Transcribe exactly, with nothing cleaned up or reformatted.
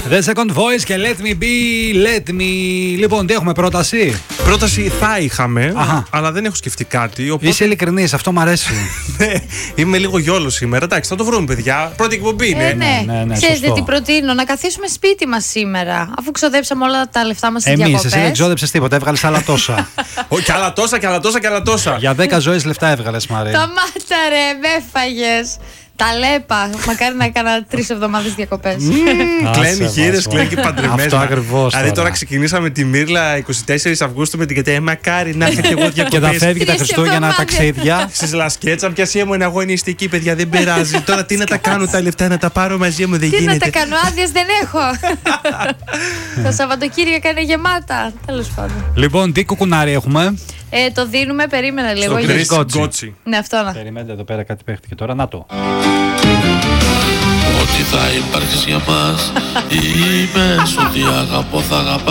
The Second Voice και Let Me Be, Let Me. Λοιπόν, τι έχουμε, πρόταση? Πρόταση θα είχαμε, Αχα. αλλά δεν έχω σκεφτεί κάτι. Οπότε... Είσαι ειλικρινής, αυτό μου αρέσει. Ναι, είμαι λίγο γιόλο σήμερα. Εντάξει, θα το βρούμε, παιδιά. Πρώτη εκπομπή είναι. Ε, ναι. ναι, ναι, Ξέρετε σωστό. τι προτείνω, να καθίσουμε σπίτι μας σήμερα, αφού ξοδέψαμε όλα τα λεφτά μας στις Εμείς, διακοπές. εσύ δεν ξόδεψες τίποτα, έβγαλες άλλα τόσα. Όχι, κι άλλα τόσα, κι άλλα τόσα, κι άλλα τόσα. Για δέκα ζωές λεφτά έβγαλες, Μαρία. Σταμάτα ρε, με έφαγες. Τα λέπα. Μακάρι να έκανα τρεις εβδομάδες διακοπές. Κλαίνει χείρες, κλαίνει και παντρεμένα. Αυτό ακριβώς. Δηλαδή τώρα ξεκινήσαμε τη Μύρλα εικοστή τέταρτη Αυγούστου με την Κατέ. Μακάρι να έχετε εγώ Και θα διακοπές. φεύγει τα Τρεις Χριστούγεννα εβδομάδες. ταξίδια. Στις Λασκέτσα, πιασία μου είναι αγωνιστική, παιδιά, δεν πειράζει. Τώρα τι να τα κάνω τα λεφτά, να τα πάρω μαζί μου, δεν Τι να γίνεται. τα κάνω, άδειες δεν έχω. Τα Σαββατοκύριακα είναι γεμάτα. Τέλος πάντων. Λοιπόν, τι κουκουνάρι έχουμε? Ε, το δίνουμε, περίμενα λίγο. Το γιατί- Chris Γκότσι. Γκότσι. Ναι, αυτό να. Περιμένετε, εδώ πέρα κάτι παίχτηκε τώρα. Να το. Ότι θα υπάρχεις για μας. Είπες ότι αγαπώ θα αγαπάς.